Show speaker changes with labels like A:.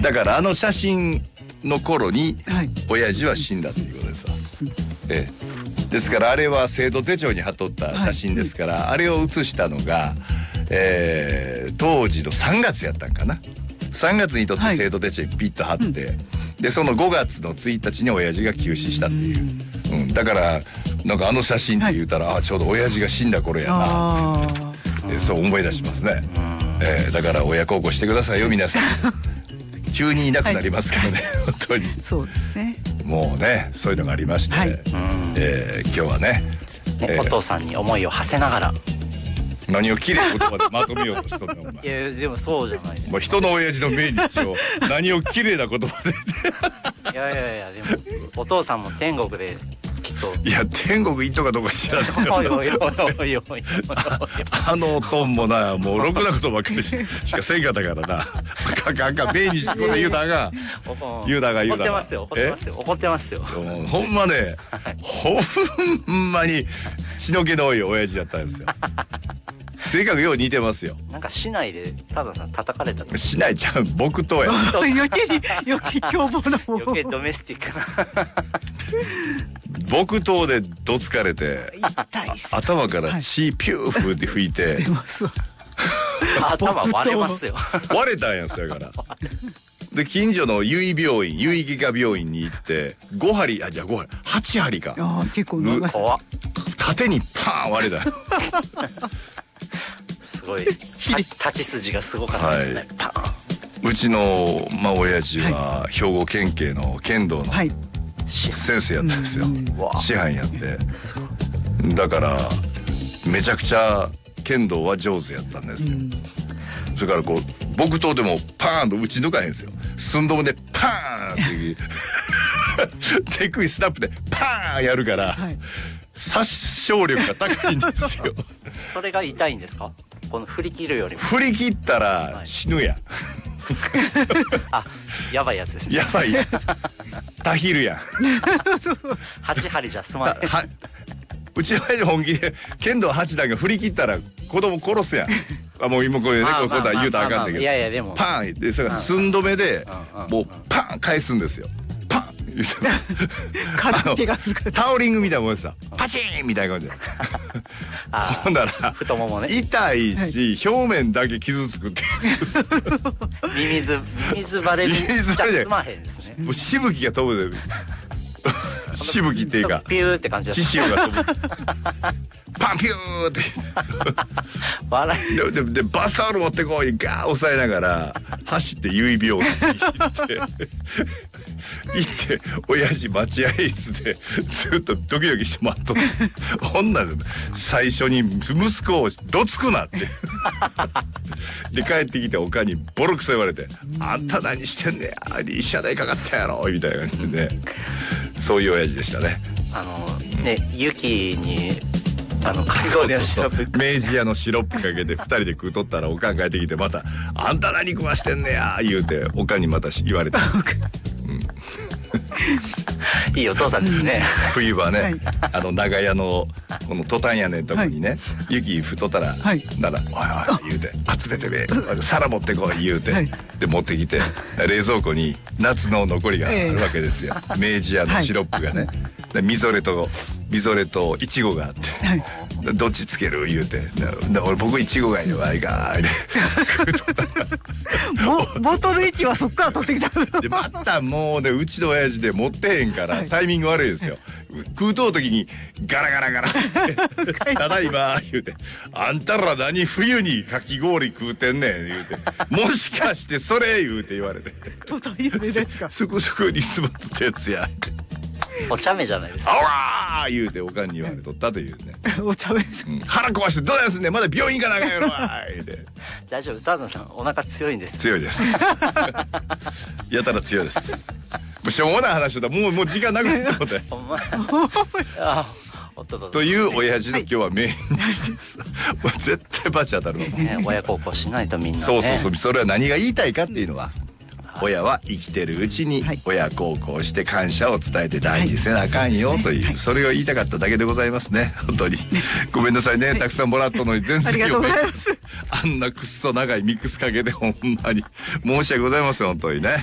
A: だから写真の頃に親父は死んだということですわ、ですからあれは生徒手帳に貼っとった写真ですから、あれを写したのが、当時の3月やったんかな。3月にとって生徒手帳にピッと貼って、でその5月の1日に親父が急死したっていう、だからなんか写真って言うたら、ちょうど親父が死んだ頃やなってそう思い出しますね。だから親孝行してくださいよ皆さん。急にいなくなりますからね、本当に。
B: そうですね。
A: もうね、そういうのがありまして、今日はね、
C: お父さんに思いを馳せながら。
A: 何を綺麗な言葉でまとめようとしとんねんお前。
C: いやでもそうじゃないですか。
A: 人の親父の命日を何を綺麗な言葉で
C: いやでもお父さんも天国できっと。
A: いや天国行っとかどうか知らないけど、トンもな、もうろくなことばっかりしかせんかったからな。あかん命日これ言うたが言うたが
C: 怒ってますよ怒ってますよ。
A: ほんまね、ほんまに血の気の多い親父だったんですよ。性格よう似てますよ。
C: なんか市内でタダさん叩かれたの。
A: 市内ちゃう、木刀や。
B: 余計凶暴なもん。
C: 余計ドメスティックな。
A: 木刀でどつかれて、頭から血ピューフって吹いて、
C: 頭割れますよ。
A: 割れたんやそれから。で近所の由井病院、由井外科病院に行って5針、じゃあ5針8針か。
B: 結構長さ。
A: 縦にパーン割れた。
C: すごい立ち筋がすごかったですね。
A: うちの親父は兵庫県警の剣道の先生やったんですよ。師範やって、だからめちゃくちゃ剣道は上手やったんですよ。それからこう木刀でもパーンと打ち抜かへんですよ。寸止めでパーンってテクイスナップでパーンやるから、殺傷力が高いんですよ。
C: それが痛いんですか？この振り切るよりも。
A: 振り切ったら死ぬやん。
C: やばいやつですね。
A: やばいやん。タヒルやん。
C: 8針じゃ済まない。
A: うちの親父本気で剣道8段が振り切ったら子供殺すやん。もう今これね、こうだ言うたらあかんだけど。
C: いやでも。
A: パンでそれが寸止めでもうパン返すんですよ。パン。
B: 軽怪我するから。
A: タオリングみたいなもんでさ、パチンみたいな感じで。ほんなら
C: 太ももね。
A: 痛いし表面だけ傷つくって。
C: ミミズバレにじゃ済まへんですね。
A: もうしぶきが飛ぶで。しぶきっていうか
C: ピューって感じだ。
A: 血潮が飛ぶ。パンピューって。
C: 笑
A: い。でバスタオル持ってこいガー押さえながら走って由井病院に行って親父待合室でずっとドキドキして待っとって、ほんなら最初に息子をどつくなってで帰ってきておかんにボロクソ言われて、あんた何してんねや、医者代かかったやろみたいな感じでね、そういう親父でしたね。
C: 雪にかき氷のシロップ、
A: 明治屋のシロップかけて2人で食うとったら、おかん帰ってきてまた「あんた何食わしてんねや」言うておかんにまた言われた。
C: いいお父さんですね。
A: 冬場ね、長屋のこのトタン屋根のとこにね、雪降っとったらなら「おいおい」言うて「集めてべ皿持ってこい」言うて、で持ってきて冷蔵庫に夏の残りがあるわけですよ。明治屋のシロップがね、みぞれといちごがあって、どっちつける言うて、俺僕いちごがいいのわいかー
B: ボトル1はそっから取ってきた。
A: でまたもうね、うちの親父で持ってへんからタイミング悪いですよ。食うとう時にガラガラガラって「ただいま」言うて「あんたら何冬にかき氷食うてんねん」言うて「もしかしてそれ」言うて言われて
B: 「トタン屋根ですか？
A: そこそこに座っとったやつや」
C: お茶目じゃないですか。
A: あわー言うておかんに言われとったというね。
B: お茶目です。
A: 腹壊してどうやすんねん、まだ病院行かなあかんやろ言うて。
C: 大丈夫、ターザンさんお腹強いんです。
A: 強いです。やたら強いです。もうしょうもない話だ。もう時間なくなって
C: ほんま
A: という親父の今日は命日です。絶対バチ当たるわ。
C: 親孝行しないとみんなね。
A: そう、それは何が言いたいかっていうのは、親は生きてるうちに親孝行して感謝を伝えて大事せなあかんよという、それを言いたかっただけでございますね。本当にごめんなさいね、たくさんもらったのに全然読めない。あんなくっそ長いミックスかけでほんまに申し訳ございません、本当にね。